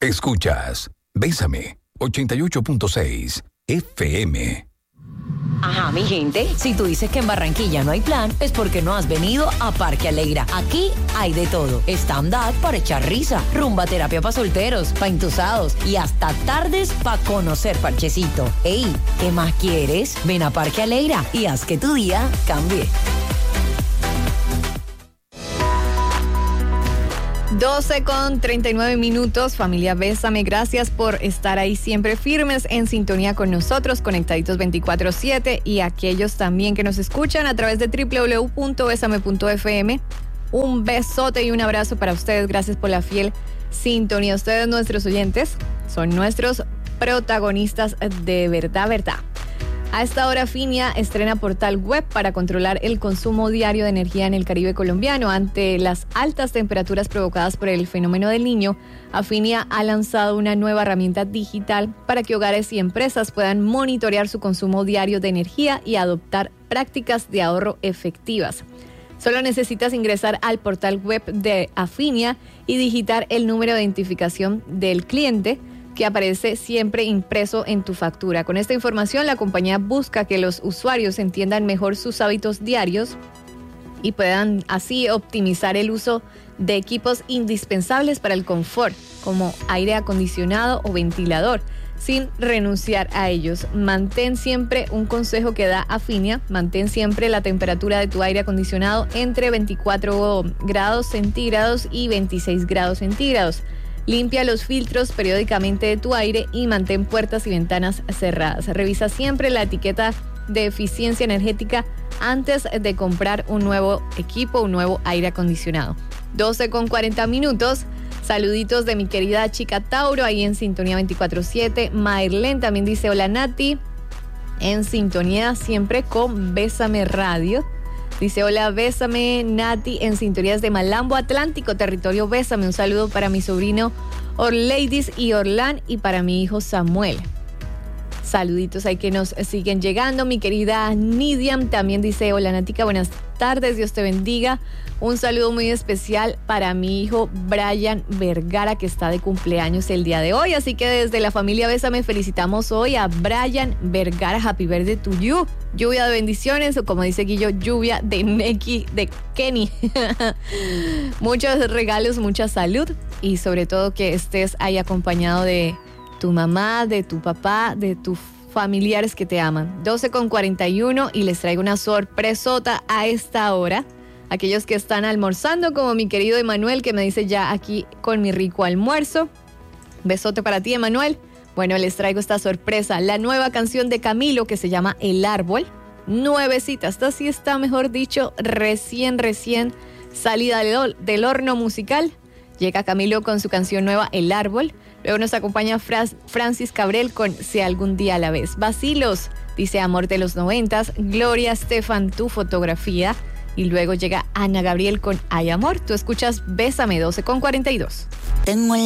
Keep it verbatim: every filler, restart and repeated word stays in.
Escuchas Bésame ochenta y ocho punto seis F M. Ajá, mi gente, si tú dices que en Barranquilla no hay plan, es porque no has venido a Parque Alegra. Aquí hay de todo. Stand-up para echar risa, rumba terapia para solteros, para entusados y hasta tardes para conocer parchecito. Ey, ¿qué más quieres? Ven a Parque Alegra y haz que tu día cambie. doce con treinta y nueve minutos, familia Bésame, gracias por estar ahí siempre firmes en sintonía con nosotros, conectaditos veinticuatro siete, y aquellos también que nos escuchan a través de doble u doble u doble u punto besame punto efe eme. Un besote y un abrazo para ustedes, gracias por la fiel sintonía. Ustedes, nuestros oyentes, son nuestros protagonistas de verdad, verdad. A esta hora, Afinia estrena portal web para controlar el consumo diario de energía en el Caribe colombiano. Ante las altas temperaturas provocadas por el fenómeno del Niño, Afinia ha lanzado una nueva herramienta digital para que hogares y empresas puedan monitorear su consumo diario de energía y adoptar prácticas de ahorro efectivas. Solo necesitas ingresar al portal web de Afinia y digitar el número de identificación del cliente, que aparece siempre impreso en tu factura. Con esta información, la compañía busca que los usuarios entiendan mejor sus hábitos diarios y puedan así optimizar el uso de equipos indispensables para el confort, como aire acondicionado o ventilador, sin renunciar a ellos. Mantén siempre un consejo que da Afinia, mantén siempre la temperatura de tu aire acondicionado entre veinticuatro grados centígrados y veintiséis grados centígrados. Limpia los filtros periódicamente de tu aire y mantén puertas y ventanas cerradas. Revisa siempre la etiqueta de eficiencia energética antes de comprar un nuevo equipo, un nuevo aire acondicionado. doce con cuarenta minutos. Saluditos de mi querida chica Tauro, ahí en sintonía veinticuatro siete. Mayrlen también dice: hola Nati, en sintonía siempre con Bésame Radio. Dice: hola, Bésame, Nati, en sintonías de Malambo Atlántico, territorio Bésame. Un saludo para mi sobrino Orleidis y Orlán y para mi hijo Samuel. Saluditos ahí que nos siguen llegando. Mi querida Nidiam también dice: hola, Natica, buenas tardes, Dios te bendiga. Un saludo muy especial para mi hijo Brian Vergara, que está de cumpleaños el día de hoy. Así que desde la familia Bésame felicitamos hoy a Brian Vergara. Happy birthday to you. Lluvia de bendiciones, o como dice Guillo, lluvia de Neki, de Kenny. Muchos regalos, mucha salud y sobre todo que estés ahí acompañado de tu mamá, de tu papá, de tus familiares que te aman. doce con cuarenta y uno y les traigo una sorpresota a esta hora. Aquellos que están almorzando, como mi querido Emanuel, que me dice ya aquí con mi rico almuerzo. Besote para ti, Emanuel. Bueno, les traigo esta sorpresa, la nueva canción de Camilo que se llama El Árbol. Nuevecita, esta sí está, mejor dicho, recién, recién salida del, del horno musical. Llega Camilo con su canción nueva El Árbol. Luego nos acompaña Fras, Francis Cabrel con Si algún día la ves. Vacilos, dice Amor de los noventas. Gloria Estefan, Tu fotografía. Y luego llega Ana Gabriel con Ay Amor. Tú escuchas Bésame, doce con cuarenta y dos. Tengo el